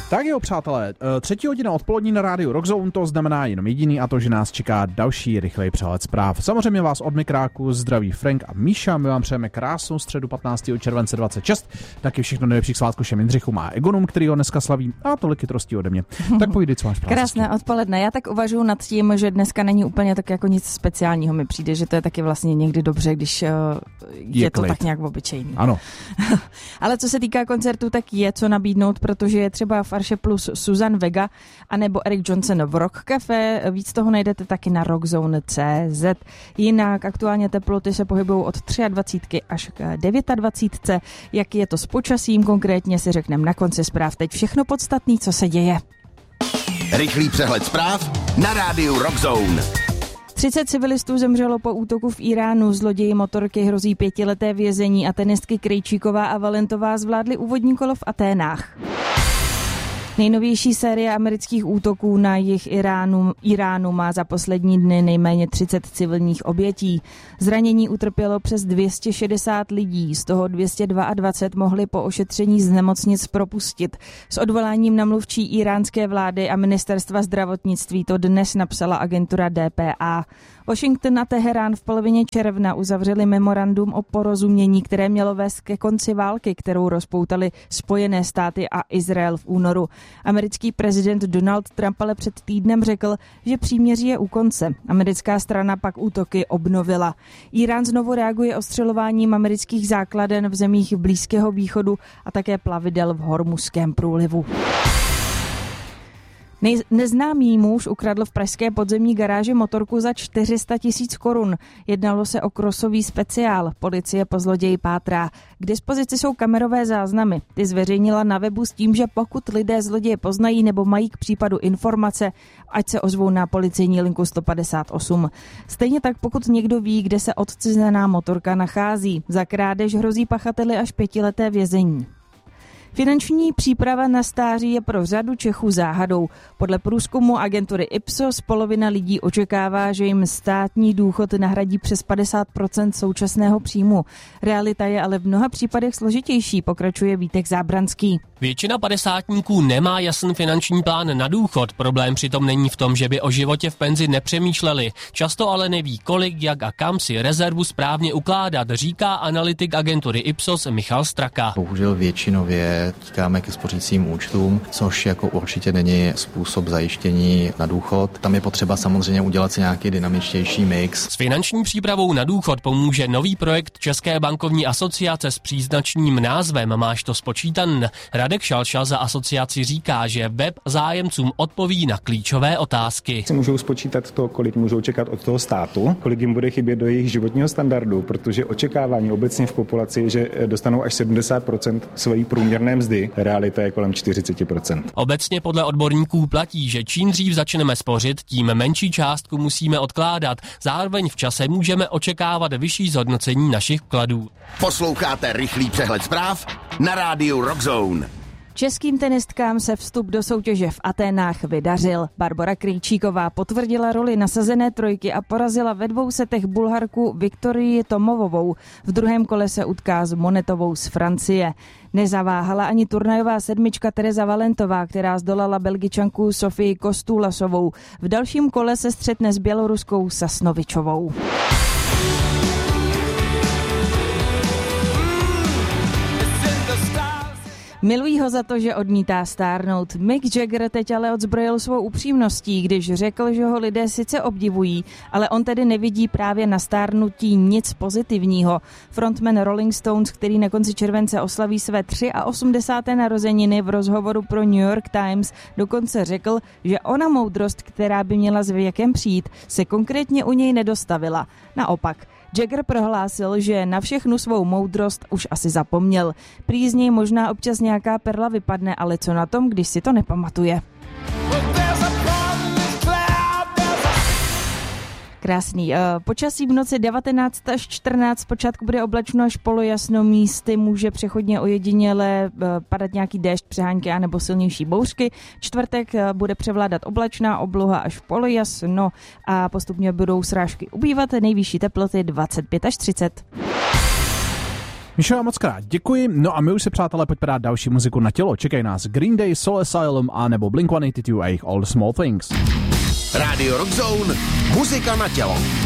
Tak jo, přátelé, 3. hodina odpolední na rádiu Rockzone, to znamená jenom jediný, a to, že nás čeká další rychlej přehled zpráv. Samozřejmě vás od mikráku zdraví Frank a Míša, my vám přejeme krásnou středu 15. července 26, taky všechno nejlepších svátků všem Jindřichům a Egonům, který ho dneska slaví, a tolik chytrostí ode mě. Tak povídej, co máš práci. Krásné odpoledne, já tak uvažuji nad tím, že dneska není úplně tak jako nic speciálního, mi přijde, že to je taky vlastně někdy dobře, když je to tak nějak obyčejný. Ano. Ale co se týká koncertu, tak je co nabídnout, protože je třeba v Arše Plus Susan Vega anebo Eric Johnson v Rock Café. Víc toho najdete taky na rockzone.cz. Jinak aktuálně teploty se pohybují od 23 až k 29. Jak je to s počasím konkrétně, si řekneme na konci zpráv. Teď všechno podstatné, co se děje. Rychlý přehled zpráv na rádiu Rockzone. 30 civilistů zemřelo po útoku v Iránu, zloději motorky hrozí 5leté vězení a tenistky Krejčíková a Valentová zvládly úvodní kolo v Aténách. Nejnovější série amerických útoků na jih Iránu má za poslední dny nejméně 30 civilních obětí. Zranění utrpělo přes 260 lidí, z toho 222 mohli po ošetření z nemocnic propustit. S odvoláním na mluvčí iránské vlády a ministerstva zdravotnictví to dnes napsala agentura DPA. Washington a Teherán v polovině června uzavřeli memorandum o porozumění, které mělo vést ke konci války, kterou rozpoutaly Spojené státy a Izrael v únoru. Americký prezident Donald Trump ale před týdnem řekl, že příměří je u konce. Americká strana pak útoky obnovila. Irán znovu reaguje ostřelováním amerických základen v zemích Blízkého východu a také plavidel v Hormuzském průlivu. Neznámý muž ukradl v pražské podzemní garáži motorku za 400 000 korun. Jednalo se o krosový speciál. Policie po zloději pátrá. K dispozici jsou kamerové záznamy. Ty zveřejnila na webu s tím, že pokud lidé zloděje poznají nebo mají k případu informace, ať se ozvou na policejní linku 158. Stejně tak, pokud někdo ví, kde se odcizená motorka nachází. Za krádež hrozí pachateli až 5leté vězení. Finanční příprava na stáří je pro řadu Čechů záhadou. Podle průzkumu agentury Ipsos polovina lidí očekává, že jim státní důchod nahradí přes 50% současného příjmu. Realita je ale v mnoha případech složitější, pokračuje Vítek Zábranský. Většina padesátníků nemá jasný finanční plán na důchod. Problém přitom není v tom, že by o životě v penzi nepřemýšleli. Často ale neví, kolik, jak a kam si rezervu správně ukládat, říká analytik agentury Ipsos Michal Straka. Bohužel většinově tíkáme ke spořícím účtům, což jako určitě není způsob zajištění na důchod. Tam je potřeba samozřejmě udělat si nějaký dynamičtější mix. S finanční přípravou na důchod pomůže nový projekt České bankovní asociace s příznačným názvem Máš to spočítan. Radek Šalša za asociaci říká, že web zájemcům odpoví na klíčové otázky. Si můžou spočítat to, kolik můžou čekat od toho státu, kolik jim bude chybět do jejich životního standardu, protože očekávání obecně v populaci je, že dostanou až 70% své průměrné mzdy. Realita je kolem 40%. Obecně podle odborníků platí, že čím dřív začneme spořit, tím menší částku musíme odkládat. Zároveň v čase můžeme očekávat vyšší zhodnocení našich vkladů. Posloucháte rychlý přehled zpráv na rádiu Rockzone. Českým tenistkám se vstup do soutěže v Aténách vydařil. Barbora Krejčíková potvrdila roli nasazené trojky a porazila ve 2 setech Bulharku Viktorii Tomovovou. V druhém kole se utká s Monetovou z Francie. Nezaváhala ani turnajová sedmička Tereza Valentová, která zdolala Belgičanku Sofii Kostulasovou. V dalším kole se střetne s běloruskou Sasnovičovou. Milují ho za to, že odmítá stárnout. Mick Jagger teď ale odzbrojil svou upřímností, když řekl, že ho lidé sice obdivují, ale on tedy nevidí právě na stárnutí nic pozitivního. Frontman Rolling Stones, který na konci července oslaví své 83. narozeniny, v rozhovoru pro New York Times dokonce řekl, že ona moudrost, která by měla s věkem přijít, se konkrétně u něj nedostavila. Naopak, Jagger prohlásil, že na všechnu svou moudrost už asi zapomněl. Prý z něj možná občas nějaká perla vypadne, ale co na tom, když si to nepamatuje. Krásný. Počasí v noci 19 až 14, zpočátku bude oblačno až polojasno, místy může přechodně ojediněle padat nějaký déšť, přehánky a nebo silnější bouřky. Čtvrtek bude převládat oblačná obloha až polojasno a postupně budou srážky ubývat, nejvyšší teploty 25 až 30. Míšo, moc krát děkuji. No a my už se, přátelé, pojďme dát další muziku na tělo. Čekají nás Green Day, Soul Asylum a nebo Blink-182 a jejich All the Small Things. Radio Rock Zone, muzika na tělo.